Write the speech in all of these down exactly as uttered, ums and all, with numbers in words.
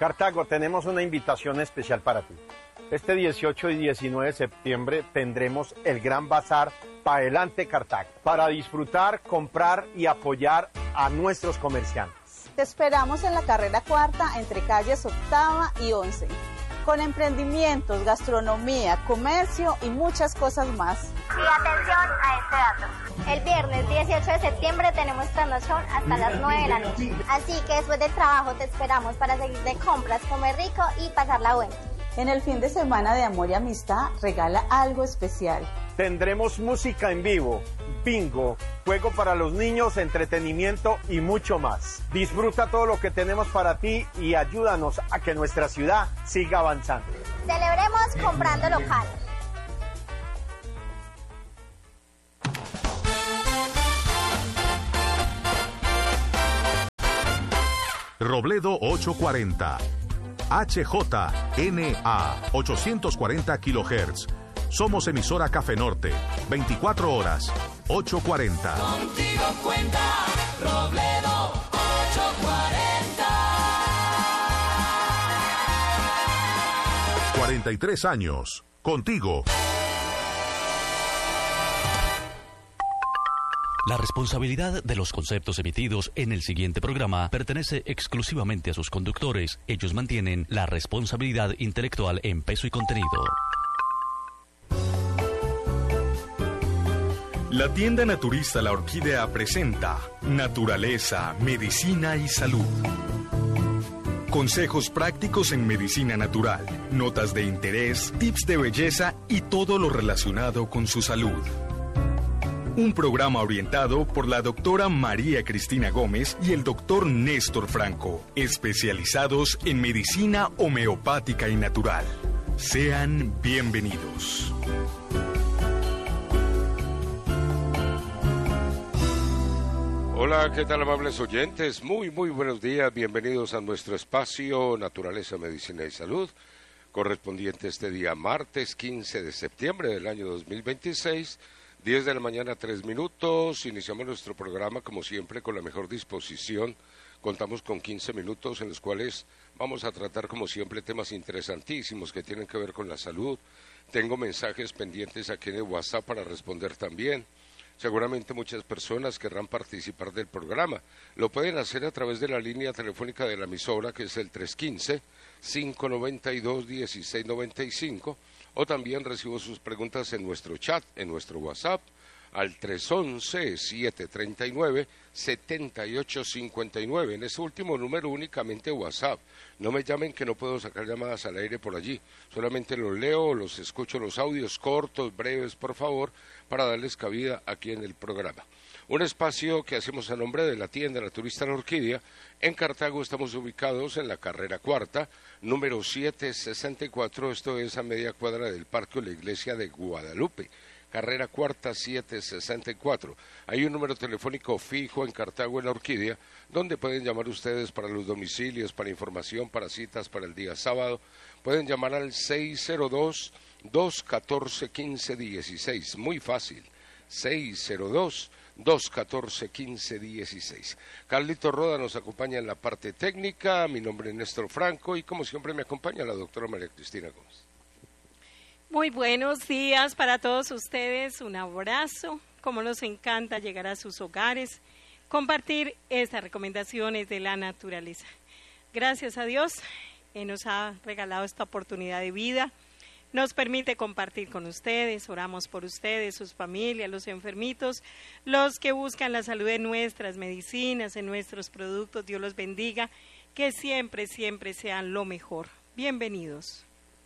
Cartago, tenemos una invitación especial para ti. Este dieciocho y diecinueve de septiembre tendremos el Gran Bazar Paelante Cartago para disfrutar, comprar y apoyar a nuestros comerciantes. Te esperamos en la carrera cuarta entre calles octava y once, con emprendimientos, gastronomía, comercio y muchas cosas más. Y atención a este dato. El viernes dieciocho de septiembre tenemos trasnochón hasta las nueve de la noche. Así que después del trabajo te esperamos para seguir de compras, comer rico y pasarla bueno. En el fin de semana de amor y amistad, regala algo especial. Tendremos música en vivo, bingo, juego para los niños, entretenimiento y mucho más. Disfruta todo lo que tenemos para ti y ayúdanos a que nuestra ciudad siga avanzando. Celebremos comprando local. Robledo ochocientos cuarenta, H J N A ochocientos cuarenta kilohertz. Somos emisora Café Norte, veinticuatro horas, ochocientos cuarenta. Contigo cuenta Robledo ochocientos cuarenta. cuarenta y tres años, contigo. La responsabilidad de los conceptos emitidos en el siguiente programa pertenece exclusivamente a sus conductores. Ellos mantienen la responsabilidad intelectual en peso y contenido. La tienda naturista La Orquídea presenta Naturaleza, Medicina y Salud. Consejos prácticos en medicina natural, notas de interés, tips de belleza y todo lo relacionado con su salud. Un programa orientado por la doctora María Cristina Gómez y el doctor Néstor Franco, especializados en medicina homeopática y natural. Sean bienvenidos. Hola, ¿qué tal, amables oyentes? Muy, muy buenos días. Bienvenidos a nuestro espacio Naturaleza, Medicina y Salud, correspondiente este día martes quince de septiembre del año dos mil veintiséis. diez de la mañana, tres minutos. Iniciamos nuestro programa, como siempre, con la mejor disposición. Contamos con quince minutos en los cuales vamos a tratar, como siempre, temas interesantísimos que tienen que ver con la salud. Tengo mensajes pendientes aquí en el WhatsApp para responder también. Seguramente muchas personas querrán participar del programa. Lo pueden hacer a través de la línea telefónica de la emisora, que es el tres uno cinco, cinco nueve dos, uno seis nueve cinco. O también recibo sus preguntas en nuestro chat, en nuestro WhatsApp, al tres once, siete treinta y nueve, setenta y ocho cincuenta y nueve. En ese último número únicamente WhatsApp. No me llamen que no puedo sacar llamadas al aire por allí. Solamente los leo, los escucho los audios cortos, breves, por favor, para darles cabida aquí en el programa. Un espacio que hacemos a nombre de la tienda naturista La Orquídea. En Cartago estamos ubicados en la carrera cuarta, número setecientos sesenta y cuatro, esto es a media cuadra del Parque o la Iglesia de Guadalupe. Carrera cuarta, setecientos sesenta y cuatro. Hay un número telefónico fijo en Cartago, en La Orquídea, donde pueden llamar ustedes para los domicilios, para información, para citas para el día sábado. Pueden llamar al seis cero dos, dos uno cuatro, uno cinco uno seis. Muy fácil. seis cero dos, dos uno cuatro, uno cinco uno seis. Carlito Roda nos acompaña en la parte técnica. Mi nombre es Néstor Franco y como siempre me acompaña la doctora María Cristina Gómez. Muy buenos días para todos ustedes, un abrazo, como nos encanta llegar a sus hogares, compartir estas recomendaciones de la naturaleza. Gracias a Dios, Él nos ha regalado esta oportunidad de vida, nos permite compartir con ustedes, oramos por ustedes, sus familias, los enfermitos, los que buscan la salud en nuestras medicinas, en nuestros productos, Dios los bendiga, que siempre, siempre sean lo mejor. Bienvenidos.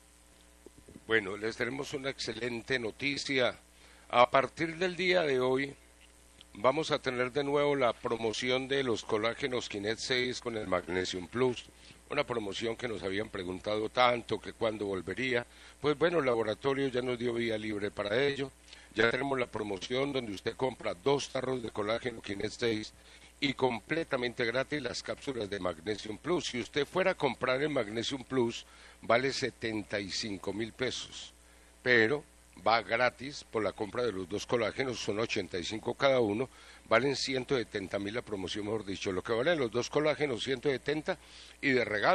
Bueno, les tenemos una excelente noticia. A partir del día de hoy vamos a tener de nuevo la promoción de los colágenos Kinet seis con el Magnesium Plus. Una promoción que nos habían preguntado tanto que cuándo volvería. Pues bueno, el laboratorio ya nos dio vía libre para ello. Ya tenemos la promoción donde usted compra dos tarros de colágeno Kinet seis y completamente gratis las cápsulas de Magnesium Plus. Si usted fuera a comprar el Magnesium Plus, vale setenta y cinco mil pesos, pero va gratis por la compra de los dos colágenos, son ochenta y cinco cada uno, valen ciento setenta mil la promoción, mejor dicho, lo que valen los dos colágenos ciento setenta y de regalo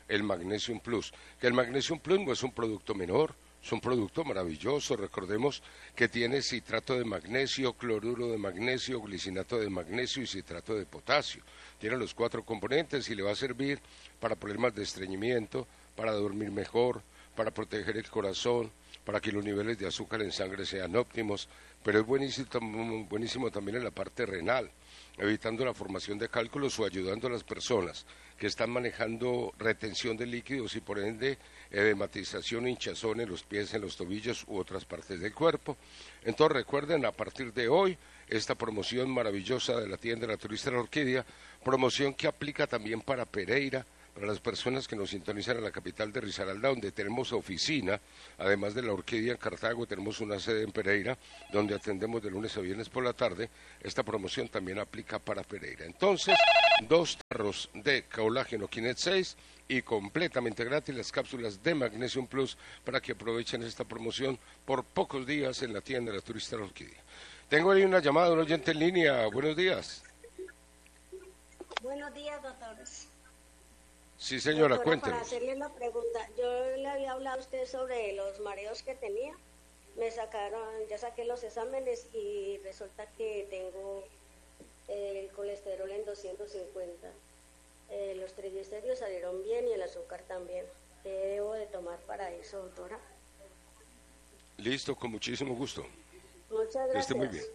el Magnesium Plus. Que el Magnesium Plus no es un producto menor, es un producto maravilloso. Recordemos que tiene citrato de magnesio, cloruro de magnesio, glicinato de magnesio y citrato de potasio. Tiene los cuatro componentes y le va a servir para problemas de estreñimiento, para dormir mejor, para proteger el corazón, para que los niveles de azúcar en sangre sean óptimos, pero es buenísimo, buenísimo también en la parte renal, evitando la formación de cálculos o ayudando a las personas que están manejando retención de líquidos y por ende edematización, hinchazón en los pies, en los tobillos u otras partes del cuerpo. Entonces recuerden, a partir de hoy, esta promoción maravillosa de la tienda Naturista de la Orquídea, promoción que aplica también para Pereira, para las personas que nos sintonizan en la capital de Risaralda, donde tenemos oficina, además de la Orquídea en Cartago, tenemos una sede en Pereira, donde atendemos de lunes a viernes por la tarde. Esta promoción también aplica para Pereira. Entonces, dos tarros de colágeno Kinet seis y completamente gratis las cápsulas de Magnesium Plus para que aprovechen esta promoción por pocos días en la tienda Naturista de la Orquídea. Tengo ahí una llamada de un oyente en línea. Buenos días. Buenos días, doctores. Sí, señora, Doctora, cuéntenos. Para hacerle una pregunta, yo le había hablado a usted sobre los mareos que tenía. Me sacaron, ya saqué los exámenes y resulta que tengo el colesterol en doscientos cincuenta. Eh, los triglicéridos salieron bien y el azúcar también. ¿Qué debo de tomar para eso, doctora? Listo, con muchísimo gusto. Muchas gracias. Que esté muy bien.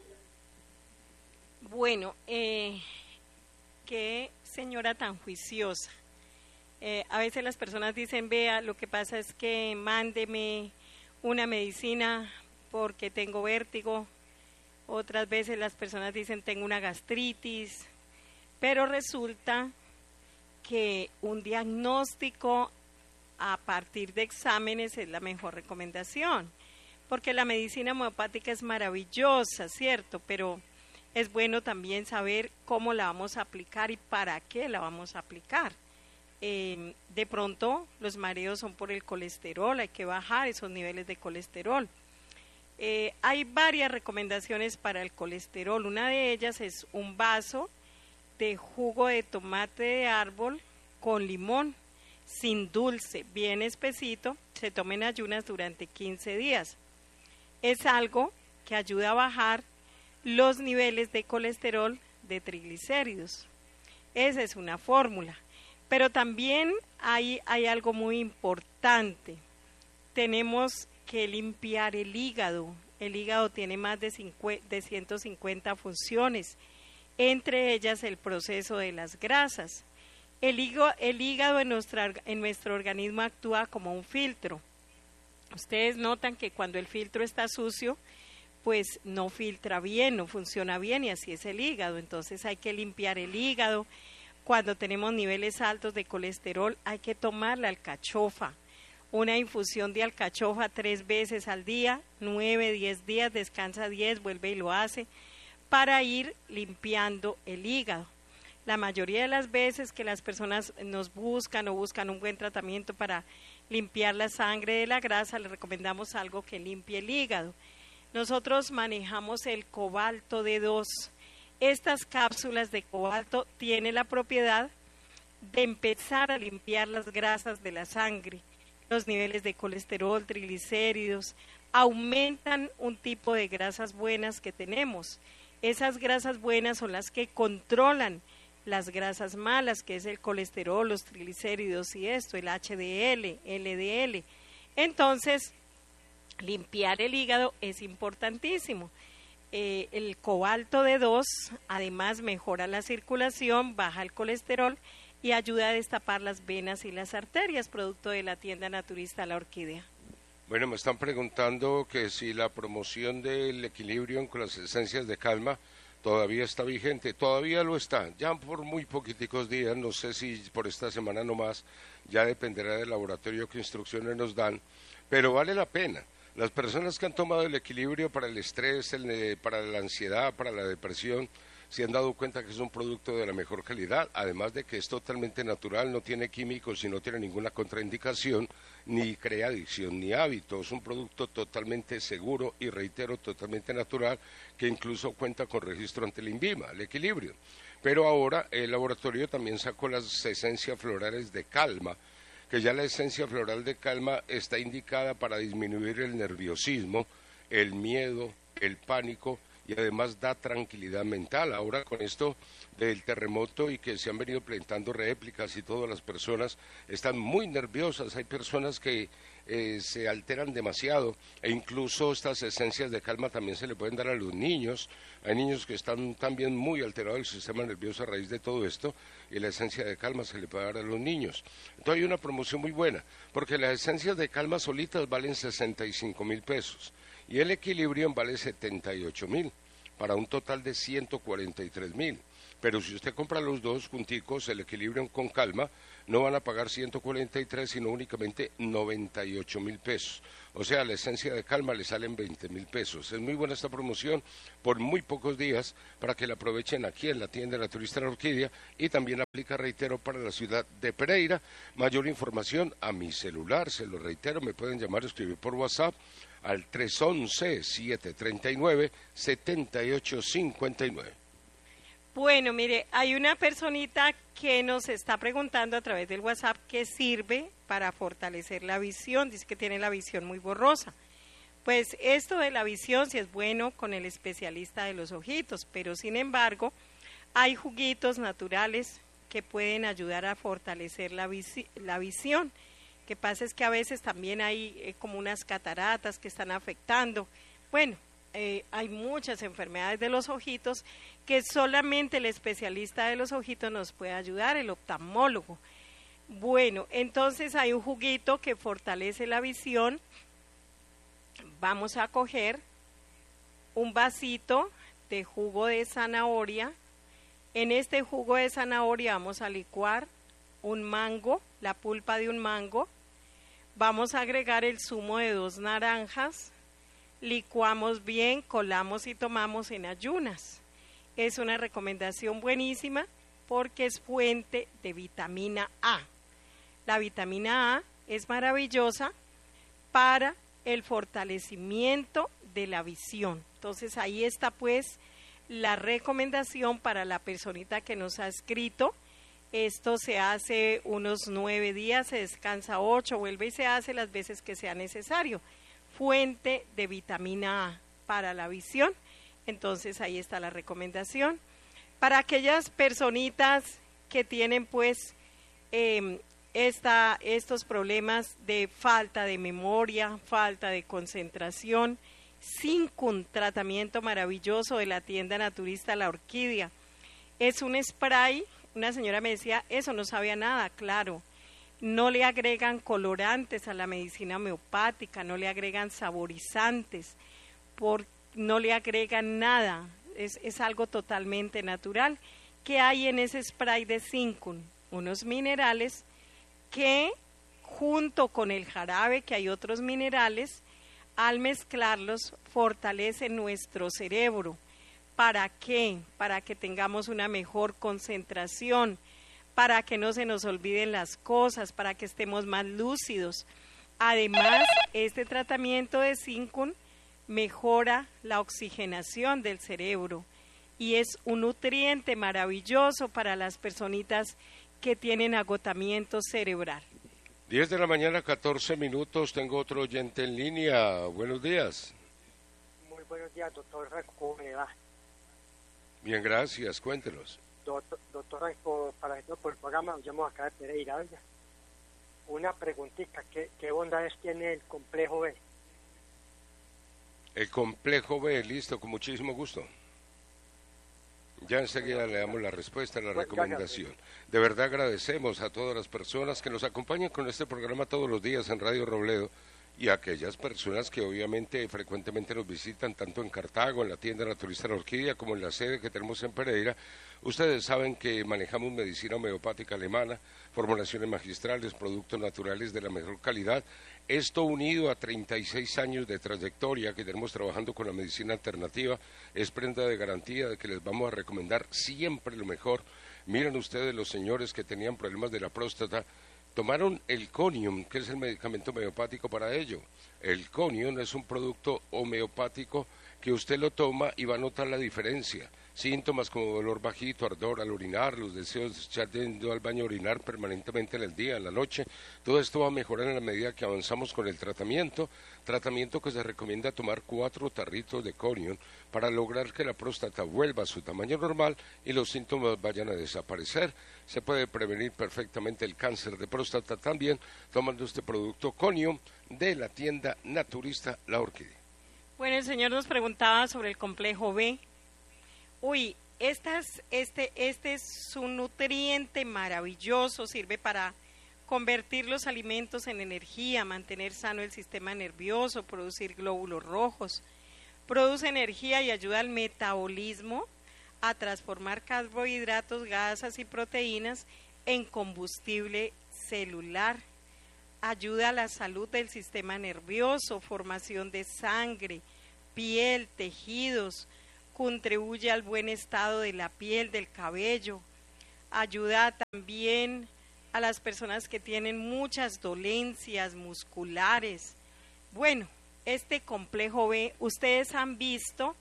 Bueno, eh, qué señora tan juiciosa. Eh, a veces las personas dicen, vea, lo que pasa es que mándeme una medicina porque tengo vértigo. Otras veces las personas dicen, tengo una gastritis. Pero resulta que un diagnóstico a partir de exámenes es la mejor recomendación. Porque la medicina homeopática es maravillosa, ¿cierto? Pero es bueno también saber cómo la vamos a aplicar y para qué la vamos a aplicar. Eh, de pronto los mareos son por el colesterol, hay que bajar esos niveles de colesterol. Eh, hay varias recomendaciones para el colesterol, una de ellas es un vaso de jugo de tomate de árbol con limón, sin dulce, bien espesito, se toma en ayunas durante quince días. Es algo que ayuda a bajar los niveles de colesterol, de triglicéridos. Esa es una fórmula. Pero también hay, hay algo muy importante. Tenemos que limpiar el hígado. El hígado tiene más de, de ciento cincuenta funciones, entre ellas el proceso de las grasas. El hígado, el hígado en, nuestra, en nuestro organismo actúa como un filtro. Ustedes notan que cuando el filtro está sucio, pues no filtra bien, no funciona bien y así es el hígado. Entonces hay que limpiar el hígado. Cuando tenemos niveles altos de colesterol hay que tomar la alcachofa, una infusión de alcachofa tres veces al día, nueve, diez días, descansa diez, vuelve y lo hace, para ir limpiando el hígado. La mayoría de las veces que las personas nos buscan o buscan un buen tratamiento para limpiar la sangre de la grasa, les recomendamos algo que limpie el hígado. Nosotros manejamos el cobalto D dos. Estas cápsulas de cobalto tienen la propiedad de empezar a limpiar las grasas de la sangre, los niveles de colesterol, triglicéridos, aumentan un tipo de grasas buenas que tenemos. Esas grasas buenas son las que controlan las grasas malas, que es el colesterol, los triglicéridos y esto, el H D L, L D L. Entonces, limpiar el hígado es importantísimo. Eh, el cobalto D dos además mejora la circulación, baja el colesterol y ayuda a destapar las venas y las arterias, producto de la tienda Naturista La Orquídea. Bueno, me están preguntando que si la promoción del equilibrio con las esencias de calma todavía está vigente. Todavía lo está, ya por muy poquiticos días, no sé si por esta semana nomás, ya dependerá del laboratorio qué instrucciones nos dan, pero vale la pena. Las personas que han tomado el equilibrio para el estrés, el, para la ansiedad, para la depresión, se han dado cuenta que es un producto de la mejor calidad, además de que es totalmente natural, no tiene químicos y no tiene ninguna contraindicación, ni crea adicción ni hábito. Es un producto totalmente seguro y, reitero, totalmente natural, que incluso cuenta con registro ante el INVIMA, el equilibrio. Pero ahora el laboratorio también sacó las esencias florales de calma, que ya la esencia floral de calma está indicada para disminuir el nerviosismo, el miedo, el pánico, y además da tranquilidad mental. Ahora con esto del terremoto y que se han venido presentando réplicas y todas las personas están muy nerviosas, hay personas que eh, se alteran demasiado e incluso estas esencias de calma también se le pueden dar a los niños. Hay niños que están también muy alterados el sistema nervioso a raíz de todo esto y la esencia de calma se le puede dar a los niños. Entonces hay una promoción muy buena porque las esencias de calma solitas valen sesenta y cinco mil pesos. Y el Equilibrium vale setenta y ocho mil, para un total de ciento cuarenta y tres mil. Pero si usted compra los dos junticos, el Equilibrium con calma, no van a pagar ciento cuarenta y tres, sino únicamente noventa y ocho mil pesos. O sea, la esencia de calma le salen veinte mil pesos. Es muy buena esta promoción por muy pocos días para que la aprovechen aquí en la tienda Naturista La Orquídea y también aplica, reitero, para la ciudad de Pereira. Mayor información a mi celular, se lo reitero, me pueden llamar o escribir por WhatsApp al tres once, siete treinta y nueve, setenta y ocho cincuenta y nueve. Bueno, mire, hay una personita que nos está preguntando a través del WhatsApp qué sirve para fortalecer la visión. Dice que tiene la visión muy borrosa. Pues esto de la visión sí es bueno con el especialista de los ojitos, pero sin embargo hay juguitos naturales que pueden ayudar a fortalecer la, visi- la visión. Lo que pasa es que a veces también hay eh, como unas cataratas que están afectando. Bueno, eh, hay muchas enfermedades de los ojitos que solamente el especialista de los ojitos nos puede ayudar, el oftalmólogo. Bueno, entonces hay un juguito que fortalece la visión. Vamos a coger un vasito de jugo de zanahoria. En este jugo de zanahoria vamos a licuar un mango, la pulpa de un mango. Vamos a agregar el zumo de dos naranjas, licuamos bien, colamos y tomamos en ayunas. Es una recomendación buenísima porque es fuente de vitamina A. La vitamina A es maravillosa para el fortalecimiento de la visión. Entonces ahí está pues la recomendación para la personita que nos ha escrito. Esto se hace unos nueve días, se descansa ocho, vuelve y se hace las veces que sea necesario. Fuente de vitamina A para la visión. Entonces ahí está la recomendación. Para aquellas personitas que tienen pues eh, esta, estos problemas de falta de memoria, falta de concentración, Zincun, tratamiento maravilloso de la tienda Naturista La Orquídea. Es un spray. Una señora me decía, eso no sabía nada, claro, no le agregan colorantes a la medicina homeopática, no le agregan saborizantes, por, no le agregan nada, es, es algo totalmente natural. ¿Qué hay en ese spray de Zincun? Unos minerales que junto con el jarabe, que hay otros minerales, al mezclarlos fortalecen nuestro cerebro. ¿Para qué? Para que tengamos una mejor concentración, para que no se nos olviden las cosas, para que estemos más lúcidos. Además, este tratamiento de Zincun mejora la oxigenación del cerebro y es un nutriente maravilloso para las personitas que tienen agotamiento cerebral. diez de la mañana, catorce minutos, tengo otro oyente en línea. Buenos días. Muy buenos días, doctor. ¿Cómo me va? Bien, gracias, cuéntenos. Doctor, doctora, para esto por el programa, nos llamo acá de Pereira. Oiga. Una preguntita, ¿qué, ¿qué bondades tiene el complejo B? El complejo B, listo, con muchísimo gusto. Ya enseguida le damos la respuesta a la recomendación. De verdad agradecemos a todas las personas que nos acompañan con este programa todos los días en Radio Robledo y a aquellas personas que obviamente frecuentemente nos visitan tanto en Cartago, en la tienda Naturista La Orquídea, como en la sede que tenemos en Pereira. Ustedes saben que manejamos medicina homeopática alemana, formulaciones magistrales, productos naturales de la mejor calidad. Esto unido a treinta y seis años de trayectoria que tenemos trabajando con la medicina alternativa, es prenda de garantía de que les vamos a recomendar siempre lo mejor. Miren ustedes los señores que tenían problemas de la próstata, tomaron el Conium, que es el medicamento homeopático para ello. El Conium es un producto homeopático que usted lo toma y va a notar la diferencia. Síntomas como dolor bajito, ardor al orinar, los deseos de estar yendo al baño a orinar permanentemente en el día, en la noche, todo esto va a mejorar en la medida que avanzamos con el tratamiento, tratamiento que se recomienda tomar cuatro tarritos de Conium para lograr que la próstata vuelva a su tamaño normal y los síntomas vayan a desaparecer. Se puede prevenir perfectamente el cáncer de próstata también tomando este producto Conium de la tienda naturista La Orquídea. Bueno, el señor nos preguntaba sobre el complejo B. Uy, estas, este, este es un nutriente maravilloso, sirve para convertir los alimentos en energía, mantener sano el sistema nervioso, producir glóbulos rojos, produce energía y ayuda al metabolismo a transformar carbohidratos, grasas y proteínas en combustible celular, ayuda a la salud del sistema nervioso, formación de sangre, piel, tejidos, contribuye al buen estado de la piel, del cabello, ayuda también a las personas que tienen muchas dolencias musculares. Bueno, este complejo B, ustedes han visto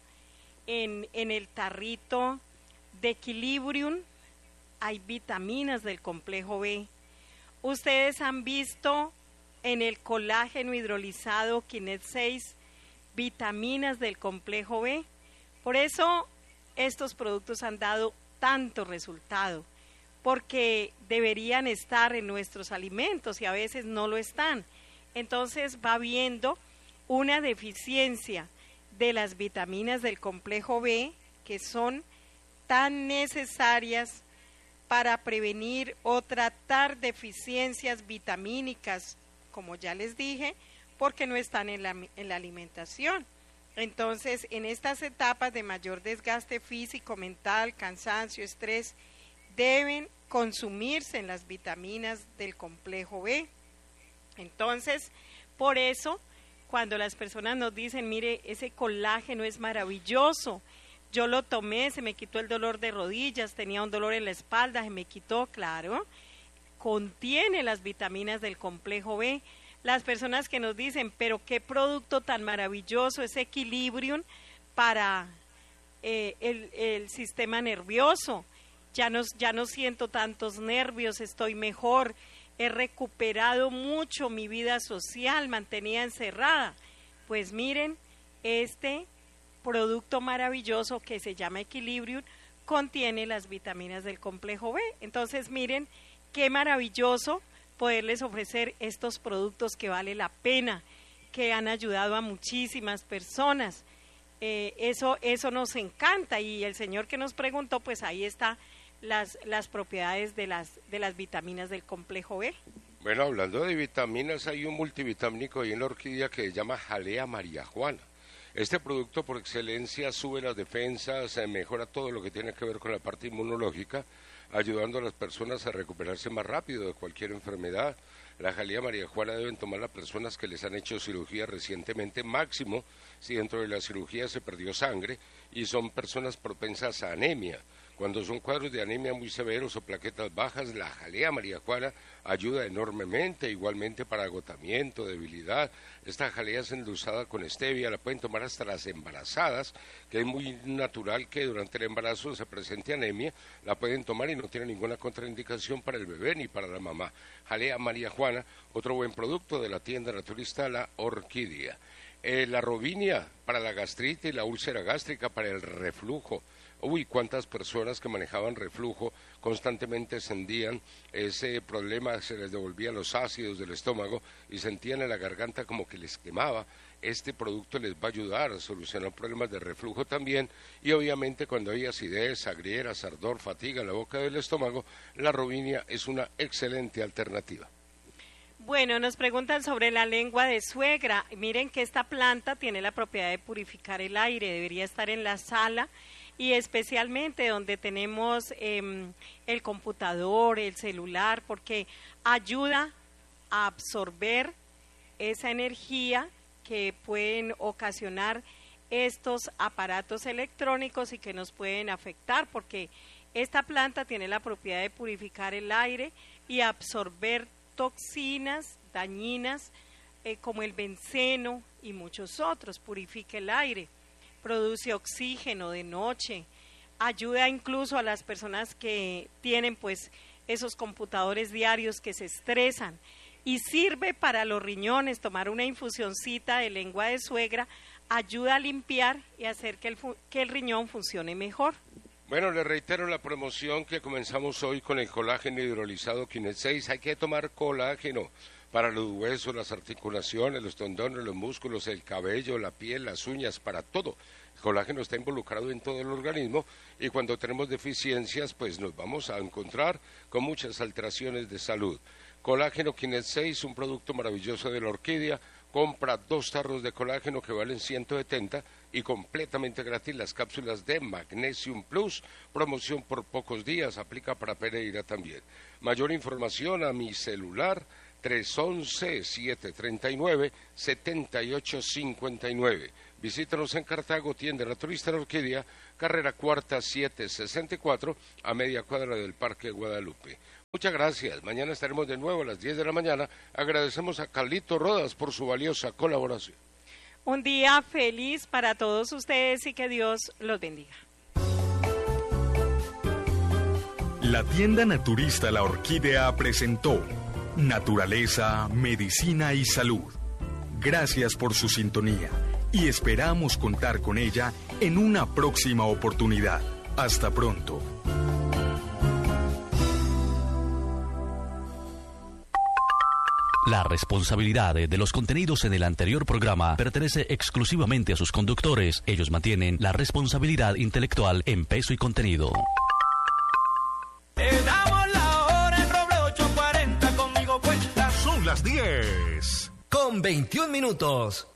en, en el tarrito de Equilibrium, hay vitaminas del complejo B. Ustedes han visto en el colágeno hidrolizado Kinet seis, vitaminas del complejo B. Por eso estos productos han dado tanto resultado, porque deberían estar en nuestros alimentos y a veces no lo están. Entonces va habiendo una deficiencia de las vitaminas del complejo B que son tan necesarias para prevenir o tratar deficiencias vitamínicas, como ya les dije, porque no están en la, en la alimentación. Entonces, en estas etapas de mayor desgaste físico, mental, cansancio, estrés, deben consumirse en las vitaminas del complejo B. Entonces, por eso, cuando las personas nos dicen, mire, ese colágeno es maravilloso, yo lo tomé, se me quitó el dolor de rodillas, tenía un dolor en la espalda, se me quitó, claro, contiene las vitaminas del complejo B. Las personas que nos dicen, pero qué producto tan maravilloso es Equilibrium para eh, el, el sistema nervioso, ya no, ya no siento tantos nervios, estoy mejor, he recuperado mucho mi vida social, mantenía encerrada. Pues miren, este producto maravilloso que se llama Equilibrium contiene las vitaminas del complejo B. Entonces miren, qué maravilloso poderles ofrecer estos productos que vale la pena, que han ayudado a muchísimas personas. Eh, eso, eso nos encanta, y el señor que nos preguntó, pues ahí está las, las propiedades de las, de las vitaminas del complejo B. Bueno, hablando de vitaminas, hay un multivitamínico ahí en la orquídea que se llama Jalea María Juana. Este producto por excelencia sube las defensas, mejora todo lo que tiene que ver con la parte inmunológica, ayudando a las personas a recuperarse más rápido de cualquier enfermedad. La jalea María Juana deben tomar las personas que les han hecho cirugía recientemente, máximo si dentro de la cirugía se perdió sangre y son personas propensas a anemia. Cuando son cuadros de anemia muy severos o plaquetas bajas, la jalea María Juana ayuda enormemente, igualmente para agotamiento, debilidad. Esta jalea es endulzada con stevia, la pueden tomar hasta las embarazadas, que es muy natural que durante el embarazo se presente anemia, la pueden tomar y no tiene ninguna contraindicación para el bebé ni para la mamá. Jalea María Juana, otro buen producto de la tienda naturista La Orquídea. Eh, la robinia para la gastritis, la úlcera gástrica, para el reflujo. Uy, cuántas personas que manejaban reflujo constantemente sentían ese problema, se les devolvían los ácidos del estómago y sentían en la garganta como que les quemaba. Este producto les va a ayudar a solucionar problemas de reflujo también, y obviamente cuando hay acidez, agrieras, ardor, fatiga en la boca del estómago, la robinia es una excelente alternativa. Bueno, nos preguntan sobre la lengua de suegra. Miren que esta planta tiene la propiedad de purificar el aire, debería estar en la sala, y especialmente donde tenemos eh, el computador, el celular, porque ayuda a absorber esa energía que pueden ocasionar estos aparatos electrónicos y que nos pueden afectar, porque esta planta tiene la propiedad de purificar el aire y absorber toxinas dañinas eh, como el benceno y muchos otros. Purifica el aire, produce oxígeno de noche, ayuda incluso a las personas que tienen pues esos computadores diarios que se estresan, y sirve para los riñones. Tomar una infusioncita de lengua de suegra ayuda a limpiar y hacer que el, que el riñón funcione mejor. Bueno, le reitero la promoción que comenzamos hoy con el colágeno hidrolizado Kinet seis. Hay que tomar colágeno para los huesos, las articulaciones, los tendones, los músculos, el cabello, la piel, las uñas, para todo. El colágeno está involucrado en todo el organismo y cuando tenemos deficiencias, pues nos vamos a encontrar con muchas alteraciones de salud. Colágeno Kinet seis, un producto maravilloso de la orquídea. Compra dos tarros de colágeno que valen ciento setenta y completamente gratis las cápsulas de Magnesium Plus. Promoción por pocos días, aplica para Pereira también. Mayor información a mi celular tres once, siete treinta y nueve, setenta y ocho cincuenta y nueve. Visítanos en Cartago, tienda Naturista La Orquídea, carrera cuarta setecientos sesenta y cuatro, a media cuadra del Parque Guadalupe. Muchas gracias. Mañana estaremos de nuevo a las diez de la mañana. Agradecemos a Carlito Rodas por su valiosa colaboración. Un día feliz para todos ustedes y que Dios los bendiga. La tienda naturista La Orquídea presentó Naturaleza, Medicina y Salud. Gracias por su sintonía y esperamos contar con ella en una próxima oportunidad. Hasta pronto. La responsabilidad de los contenidos en el anterior programa pertenece exclusivamente a sus conductores. Ellos mantienen la responsabilidad intelectual en peso y contenido. Te damos la hora en Roble ocho cuarenta, conmigo cuenta. Son las diez. Con veintiún minutos.